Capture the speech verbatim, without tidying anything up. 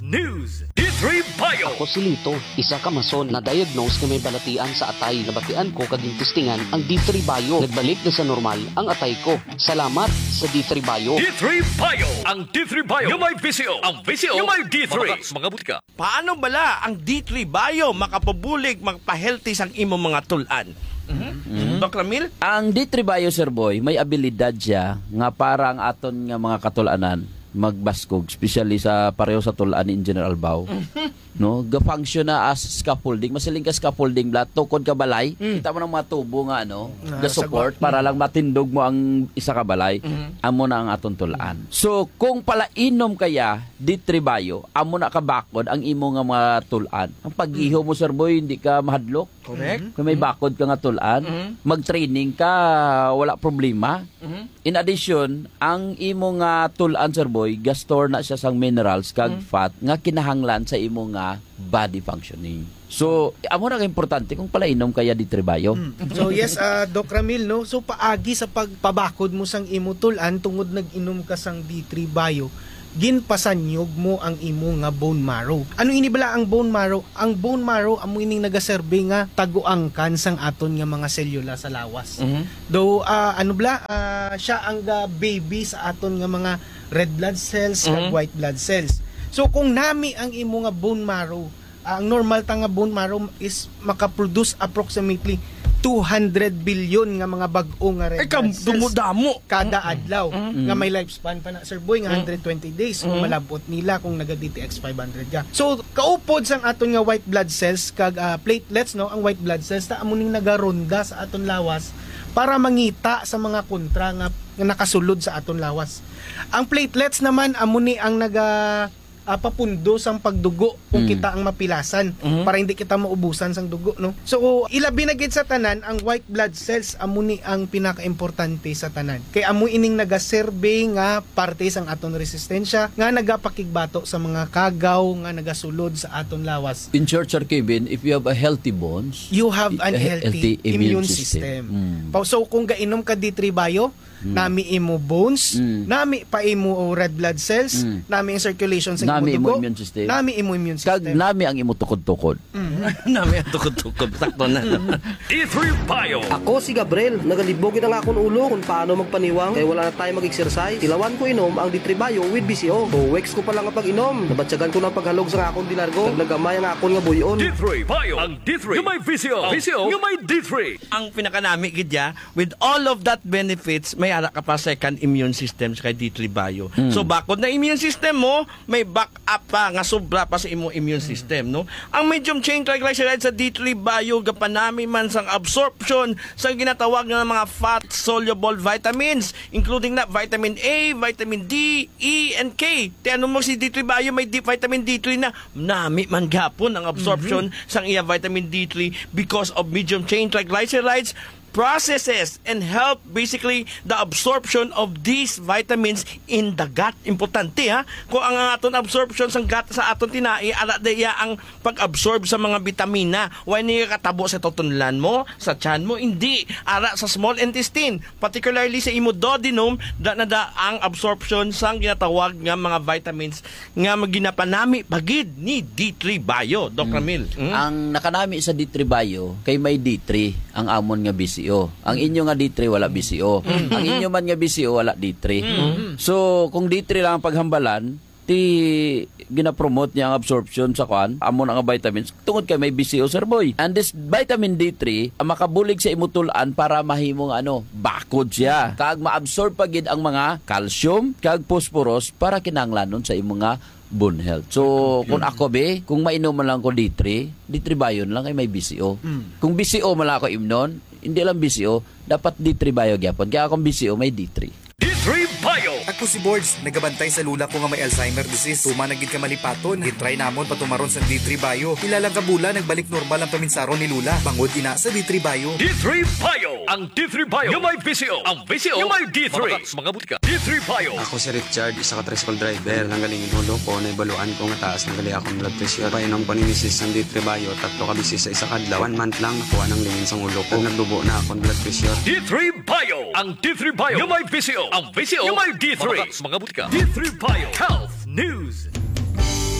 News. D three Bio. Ako si Lito, isa ka mason na diagnose na may balatian sa atay. Nabatian ko kaging testingan ang D three Bio. Nagbalik na sa normal ang atay ko. Salamat sa D three Bio. D three Bio. Ang D three Bio yung may V C O. Ang V C O yung may D three. Mga butika. Paano bala ang D three Bio makapabulig, magpa-healthy sang imo mga tulan? Mm-hmm. Mm-hmm. Doc Ramil? Ang D three Bio, Sir Boy, may abilidad siya nga parang aton nga mga katulanan magbaskog, especially sa pareho sa tulaan in General Bao. No, ga-function na as scaffolding, masiling ka scaffolding blat tukod ka balay. Mm. Kita mo ng mga tubo nga ano, ah, ga support para lang matindog mo ang isa ka balay. Mm-hmm. Amo na ang aton tulaan. So kung pala inom kaya D three Bio, amo na ka bakod ang imo nga mga tulaan. Ang pag-iho mo, Sir Boy, hindi ka mahadlok. Correct. Kung may bakod ka nga tulaan, mm-hmm. mag-training ka, wala problema. Mm-hmm. In addition, ang imo nga tulaan, Sir Boy, gastor na siya sang minerals kag mm-hmm. fat nga kinahanglan sa imo nga body functioning. So, amo na importante kung pala inom kaya D three Bio. Mm. So yes, uh, Doc Ramil, no? So paagi sa pagpabakod mo sang imo tulan tungod nag-inom ka sang D three Bio, ginpasanyog mo ang imo nga bone marrow. Ano ini bala ang bone marrow? Ang bone marrow amo ining nagaserbe nga taguangkan sang aton nga mga selula sa lawas. Mm-hmm. Though uh, ano bala uh, siya ang uh, baby sa aton nga mga red blood cells mm-hmm. kag white blood cells. So kung nami ang imo nga bone marrow, uh, ang normal ta nga bone marrow is makaproduce approximately two hundred billion nga mga bag-o nga red blood cells dumudamo kada adlaw mm-hmm. nga may lifespan pa na, Sir Boy, nga one hundred twenty days kung mm-hmm. malabot nila kung naga-D T X five hundred ka. So kaupod sang aton nga white blood cells kag uh, platelets, no, ang white blood cells ta amo ning nagaronda sa aton lawas para mangita sa mga kontra nga, nga nakasulod sa aton lawas. Ang platelets naman amo ni ang naga Uh, papundo sang pagdugo kung mm. kita ang mapilasan mm-hmm. para hindi kita maubusan sang dugo, no. So ilabi na gid sa tanan ang white blood cells amo ni ang pinakaimportante sa tanan. Kay amo ining nagaserbe nga parte sang aton resistensya nga nagapakigbato sa mga kagaw nga nagasulod sa aton lawas. In short, Sir Kevin, if you have a healthy bones, you have an healthy, healthy immune, immune system. system. Mm. So kung gainom ka D three Bio, Mm. nami imo bones, mm. nami pa imo red blood cells, mm. nami ang circulation sa nami imo dugo, immune system. nami imo immune system. Kag nami ang imo tukod-tukod. Mm. Nami ang tukod-tukod. Sakto na. D three Bio. Ako si Gabriel, nagalibogin ang akong ulo kung paano magpaniwang kaya wala na tayo mag-exercise. Tilawan ko inom ang D three Bio with B C O. So weeks ko pa lang ang pag-inom. Nabatsagan ko ng paghalog sa akong dilargo. Naglagamay ang akong nga buyon. D three Bio. Ang D three yung may V C O. V C O yung may D three. Ang pinakanami gidya, with all of that benefits, may ara ka pa second immune system sa D three Bio. Mm. So bakod na immune system mo, may backup pa nga sobra pa sa imong immune system, no? Ang medium chain triglycerides sa D three Bio gapanami man sang absorption sa ginatawag nga mga fat soluble vitamins, including na vitamin A, vitamin D, E and K. Tiano mo si D three Bio may D, vitamin D three na nami man gapon ang absorption mm-hmm. sang iya vitamin D three because of medium chain triglycerides processes and help basically the absorption of these vitamins in the gut. Importante ha. Kung ang aton absorption sa gut sa aton tinai, ala daya ang pag-absorb sa mga bitamina. Why niya katabo sa tutunlan mo, sa tiyan mo? Hindi. Ara sa small intestine. Particularly sa imo duodenum, da na da ang absorption sa ginatawag nga mga vitamins nga maginapanami pagid ni D three Bio. Doc Ramil. Mm. Ang nakanami sa D three Bio, kay may D three, ang amon nga B C O. Ang inyo nga D three wala B C O. Mm. Ang inyo man nga B C O wala D three. Mm. So kung D three lang ang paghambalan, ti gina-promote niya ang absorption sa kwan, amo na nga vitamins tungod kay may B C O, Sir Boy. And this vitamin D three ang makabulig sa imutulan para mahimong ano, bakod siya. Kag ma-absorb pagid ang mga calcium kag phosphorus para kinahanglanon sa imong nga bone health. So, kung ako be, kung mainom man lang ko D three, D three Bio lang ay may B C O. Mm. Kung B C O man lang ako imnon, hindi lang B C O, dapat D three Bio gyapon. Kaya kung B C O may D three. D three Bio. Ako si Boards, nagabantay sa lula ko nga may Alzheimer disease. Tuma nagid ka malipaton, gitry namon patumaron sa D three Bio. Ilalang kabula nagbalik normal ang paminsaron ni lula. Bangod ina sa D three Bio. D three Bio. Ang D three Bio yung may V C O. Ang V C O yung may D three. Mga butika. D three Bio. Ako si Richard, isa ka tricycle driver. Nanggalingin hulo ko, naibaluan ko nga taas nanggali akong blood pressure. Painom ko ni misis ng D three Bio, tatlo ka bisis sa isa kadlaw. One month lang nakuha ng lingin sa ulo ko. Nagdubo na akong blood pressure. D three Bio. Ang D three Bio yung may V C O. Ang V C O yung may D three. Mga butika. D three Bio Health News.